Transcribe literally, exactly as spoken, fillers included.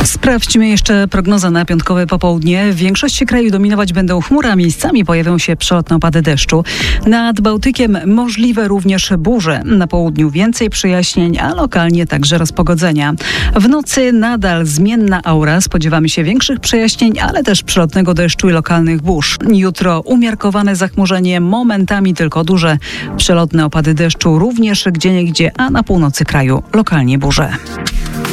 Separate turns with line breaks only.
Sprawdźmy jeszcze prognozę na piątkowe popołudnie. W większości kraju dominować będą chmury, a miejscami pojawią się przelotne opady deszczu. Nad Bałtykiem możliwe również burze. Na południu więcej przejaśnień, a lokalnie także rozpogodzenia. W nocy nadal zmienna aura. Spodziewamy się większych przejaśnień, ale też przelotnego deszczu i lokalnych burz. Jutro umiarkowane zachmurzenie, momentami tylko duże przelotne opady deszczu, również gdzieniegdzie, a na północy kraju lokalnie burze.